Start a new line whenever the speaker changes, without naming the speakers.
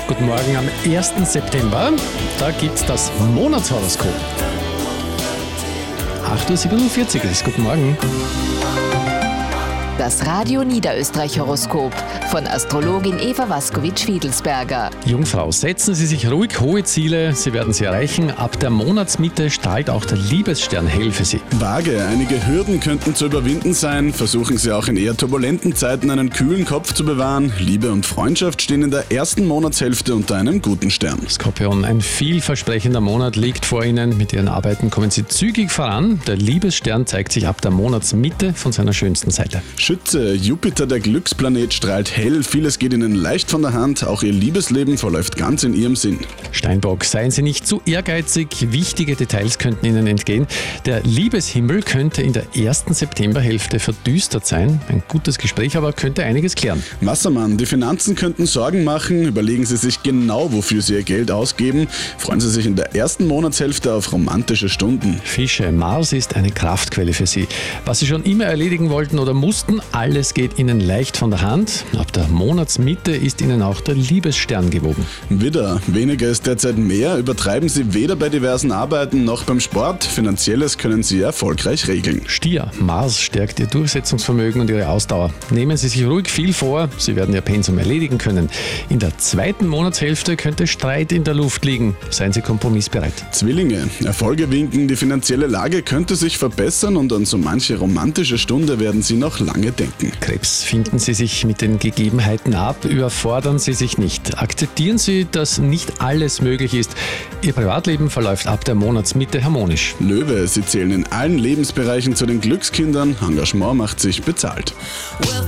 Guten Morgen am 1. September. Da gibt es das Monatshoroskop. 8.47 Uhr ist. Guten Morgen.
Das Radio Niederösterreich Horoskop von Astrologin Eva Waskowitsch-Fiedelsberger.
Jungfrau, setzen Sie sich ruhig hohe Ziele, Sie werden sie erreichen. Ab der Monatsmitte strahlt auch der Liebesstern hell für Sie.
Waage, einige Hürden könnten zu überwinden sein. Versuchen Sie auch in eher turbulenten Zeiten einen kühlen Kopf zu bewahren. Liebe und Freundschaft stehen in der ersten Monatshälfte unter einem guten Stern.
Skorpion, ein vielversprechender Monat liegt vor Ihnen. Mit Ihren Arbeiten kommen Sie zügig voran. Der Liebesstern zeigt sich ab der Monatsmitte von seiner schönsten Seite.
Schütze, Jupiter, der Glücksplanet, strahlt hell. Vieles geht Ihnen leicht von der Hand. Auch Ihr Liebesleben verläuft ganz in Ihrem Sinn.
Steinbock, seien Sie nicht zu ehrgeizig. Wichtige Details könnten Ihnen entgehen. Der Liebeshimmel könnte in der ersten Septemberhälfte verdüstert sein. Ein gutes Gespräch aber könnte einiges klären.
Wassermann, die Finanzen könnten Sorgen machen. Überlegen Sie sich genau, wofür Sie Ihr Geld ausgeben. Freuen Sie sich in der ersten Monatshälfte auf romantische Stunden.
Fische, Mars ist eine Kraftquelle für Sie. Was Sie schon immer erledigen wollten oder mussten, alles geht Ihnen leicht von der Hand. Ab der Monatsmitte ist Ihnen auch der Liebesstern gewogen.
Widder, weniger ist derzeit mehr. Übertreiben Sie weder bei diversen Arbeiten noch beim Sport. Finanzielles können Sie erfolgreich regeln.
Stier, Mars stärkt Ihr Durchsetzungsvermögen und Ihre Ausdauer. Nehmen Sie sich ruhig viel vor, Sie werden Ihr Pensum erledigen können. In der zweiten Monatshälfte könnte Streit in der Luft liegen. Seien Sie kompromissbereit.
Zwillinge, Erfolge winken, die finanzielle Lage könnte sich verbessern und an so manche romantische Stunde werden Sie noch lange denken.
Krebs, finden Sie sich mit den Gegebenheiten ab, überfordern Sie sich nicht. Akzeptieren Sie, dass nicht alles möglich ist. Ihr Privatleben verläuft ab der Monatsmitte harmonisch.
Löwe, Sie zählen in allen Lebensbereichen zu den Glückskindern. Engagement macht sich bezahlt.